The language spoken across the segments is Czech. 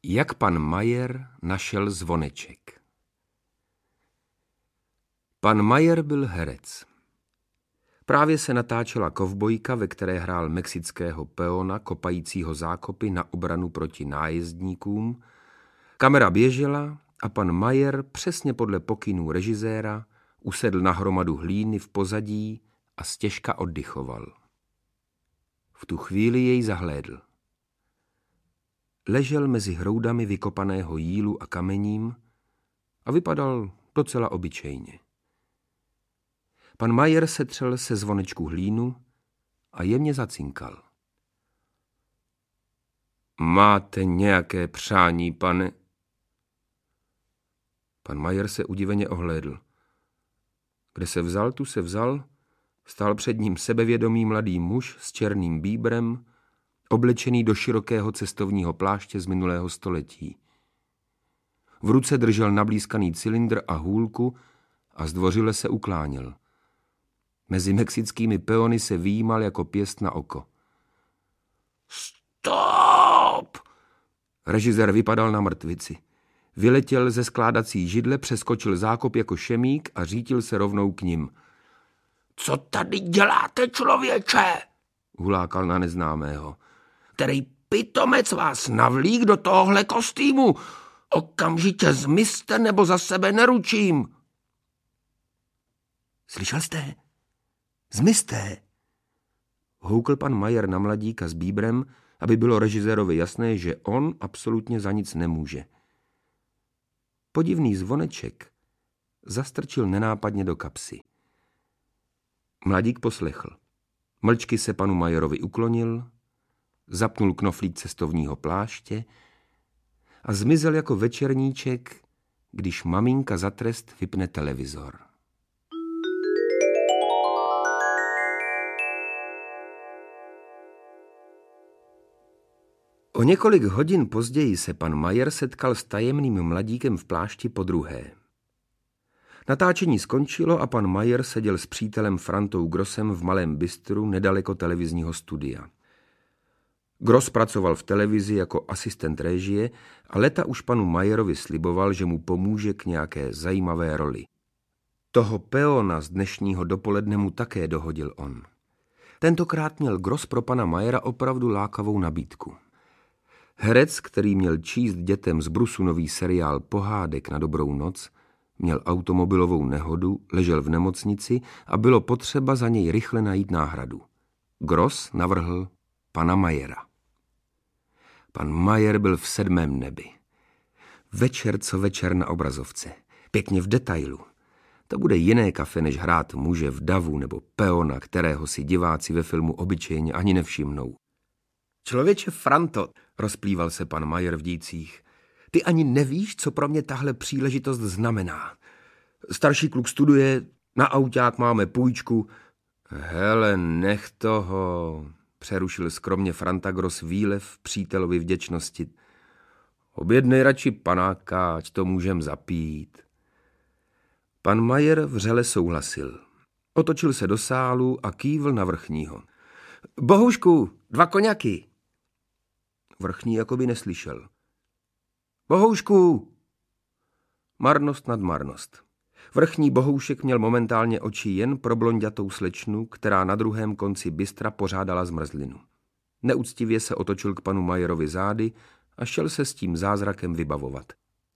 Jak pan Majer našel zvoneček. Pan Majer byl herec. Právě se natáčela kovbojka, ve které hrál mexického peona kopajícího zákopy na obranu proti nájezdníkům. Kamera běžela a pan Majer přesně podle pokynů režiséra usedl na hromadu hlíny v pozadí a stěžka oddychoval. V tu chvíli jej zahlédl. Ležel mezi hroudami vykopaného jílu a kamením a vypadal docela obyčejně. Pan Majer setřel se zvonečku hlínu a jemně zacinkal. Máte nějaké přání, pane? Pan Majer se udiveně ohlédl. Kde se vzal, tu se vzal, stál před ním sebevědomý mladý muž s černým bíbrem, oblečený do širokého cestovního pláště z minulého století. V ruce držel nablízkaný cylindr a hůlku a zdvořile se ukláněl. Mezi mexickými peony se vyjímal jako pěst na oko. Stop! Režisér vypadal na mrtvici. Vyletěl ze skládací židle, přeskočil zákop jako šemík a řítil se rovnou k nim. Co tady děláte, člověče? Hulákal na neznámého. Který pitomec vás navlík do tohohle kostýmu? Okamžitě zmizte, nebo za sebe neručím. Slyšel jste? Zmizte! Houkl pan Majer na mladíka s bíbrem, aby bylo režisérovi jasné, že on absolutně za nic nemůže. Podivný zvoneček zastrčil nenápadně do kapsy. Mladík poslechl. Mlčky se panu Majerovi uklonil, zapnul knoflík cestovního pláště a zmizel jako večerníček, když maminka za trest vypne televizor. O několik hodin později se pan Majer setkal s tajemným mladíkem v plášti podruhé. Natáčení skončilo a pan Majer seděl s přítelem Frantou Grossem v malém bistru nedaleko televizního studia. Gross pracoval v televizi jako asistent režie a leta už panu Majerovi sliboval, že mu pomůže k nějaké zajímavé roli. Toho peona z dnešního dopoledne mu také dohodil on. Tentokrát měl Gross pro pana Majera opravdu lákavou nabídku. Herec, který měl číst dětem z brusu nový seriál Pohádek na dobrou noc, měl automobilovou nehodu, ležel v nemocnici a bylo potřeba za něj rychle najít náhradu. Gross navrhl pana Majera. Pan Majer byl v 7. nebi. Večer co večer na obrazovce. Pěkně v detailu. To bude jiné kafe, než hrát muže v davu nebo peona, kterého si diváci ve filmu obyčejně ani nevšimnou. Člověče Franto, rozplýval se pan Majer v dících, ty ani nevíš, co pro mě tahle příležitost znamená. Starší kluk studuje, na auták máme půjčku. Hele, nech toho, přerušil skromně Franta Gross výlev přítelovi vděčnosti. Objednej radši panáka, ať to můžem zapít. Pan Majer vřele souhlasil. Otočil se do sálu a kývl na vrchního. Bohoušku, 2 koňaky. Vrchní jakoby neslyšel. Bohoušku! Marnost nad marnost. Vrchní Bohoušek měl momentálně oči jen pro blonďatou slečnu, která na druhém konci bystra pořádala zmrzlinu. Neúctivě se otočil k panu Majerovi zády a šel se s tím zázrakem vybavovat.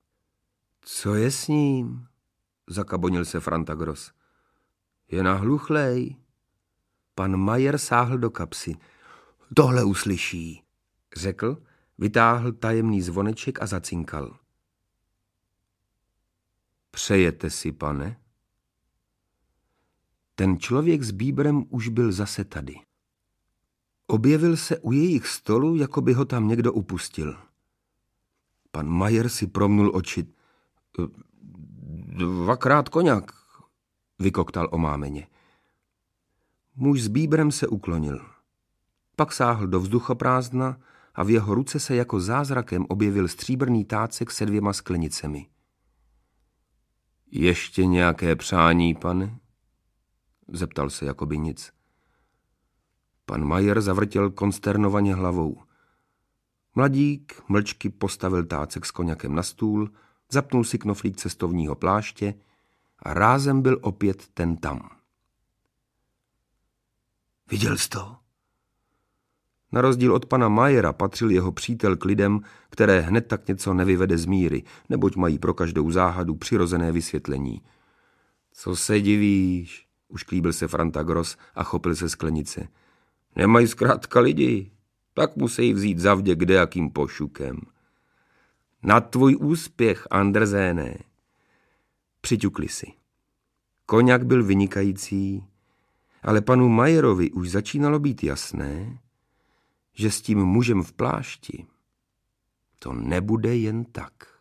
Co je s ním? Zakabonil se Franta Gross. Je nahluchlej. Pan Majer sáhl do kapsy. Tohle uslyší, řekl, vytáhl tajemný zvoneček a zacinkal. Přejete si, pane? Ten člověk s bíbrem už byl zase tady. Objevil se u jejich stolu, jako by ho tam někdo upustil. Pan Majer si promnul oči. 2krát koňak, vykoktal omámeně. Muž s bíbrem se uklonil. Pak sáhl do vzduchoprázdna a v jeho ruce se jako zázrakem objevil stříbrný tácek se 2 sklenicemi. Ještě nějaké přání, pane? Zeptal se jakoby nic. Pan Majer zavrtěl konsternovaně hlavou. Mladík mlčky postavil tácek s koněkem na stůl, zapnul si knoflík cestovního pláště a rázem byl opět ten tam. Viděl jsi to? Na rozdíl od pana Mayera patřil jeho přítel k lidem, které hned tak něco nevyvede z míry, neboť mají pro každou záhadu přirozené vysvětlení. Co se divíš? Ušklíbil se Franta Gross a chopil se sklenice. Nemají zkrátka lidi, tak musí vzít zavděk kdejakým pošukem. Na tvůj úspěch, Anderséne. Přiťukli si. Koňak byl vynikající, ale panu Mayerovi už začínalo být jasné, že s tím mužem v plášti to nebude jen tak.